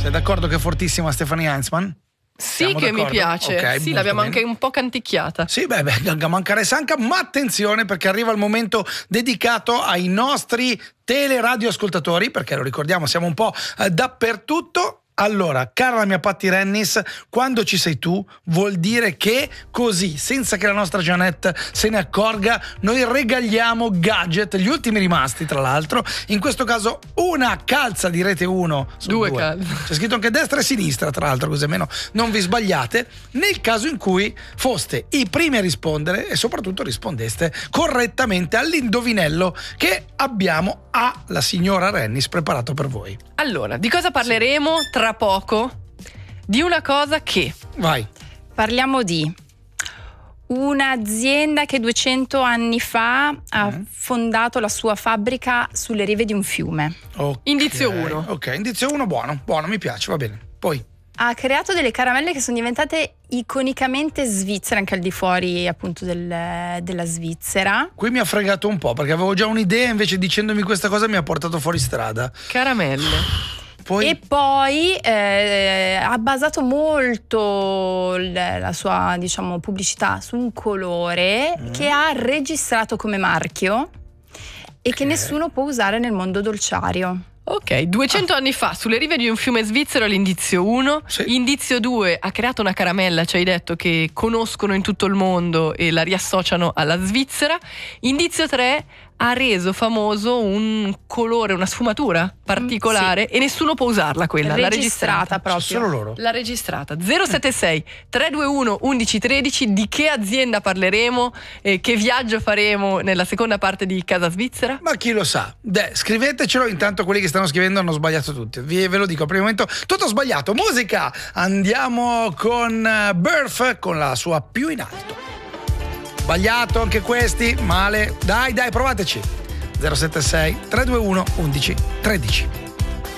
Sei d'accordo che è fortissima Stefania Heinzmann? Sì, Siamo che mi d'accordo? piace. Ok, sì, l'abbiamo molto anche un po' canticchiata. Sì, beh, mancare sanca, ma attenzione perché arriva il momento dedicato ai nostri teleradioascoltatori, perché lo ricordiamo, siamo un po' dappertutto. Allora, cara la mia Patti Rennis, quando ci sei tu vuol dire che così, senza che la nostra Jeanette se ne accorga, noi regaliamo gadget, gli ultimi rimasti tra l'altro, in questo caso una calza di Rete 1, due calze. c'è scritto anche destra e sinistra tra l'altro, così almeno non vi sbagliate, nel caso in cui foste i primi a rispondere e soprattutto rispondeste correttamente all'indovinello che abbiamo alla signora Rennis preparato per voi. Allora, di cosa parleremo tra poco? Di una cosa che... Vai. Parliamo di un'azienda che 200 anni fa ha fondato la sua fabbrica sulle rive di un fiume. Okay. Indizio 1. Ok, indizio 1, buono, mi piace, va bene. Poi Ha creato delle caramelle che sono diventate iconicamente svizzere, anche al di fuori appunto della Svizzera. qui mi ha fregato un po' perché avevo già un'idea, invece dicendomi questa cosa mi ha portato fuori strada. Caramelle. Poi E poi ha basato molto la sua, diciamo, pubblicità su un colore che ha registrato come marchio e che nessuno può usare nel mondo dolciario. Ok, 200 anni fa, sulle rive di un fiume svizzero, l'indizio 1. Sì. Indizio 2, ha creato una caramella, ci hai detto, che conoscono in tutto il mondo e la riassociano alla Svizzera. Indizio 3, ha reso famoso un colore, una sfumatura particolare e nessuno può usarla quella. Registrata proprio. solo loro. L'ha registrata. 076 321 1113. Di che azienda parleremo? Che viaggio faremo nella seconda parte di Casa Svizzera? Ma chi lo sa? Scrivetecelo, intanto quelli che stanno scrivendo hanno sbagliato tutti. Ve lo dico, al primo momento tutto sbagliato. Musica! Andiamo con Birth con la sua Più in alto. Sbagliato anche questi, male. Dai, provateci. 076 321 11 13.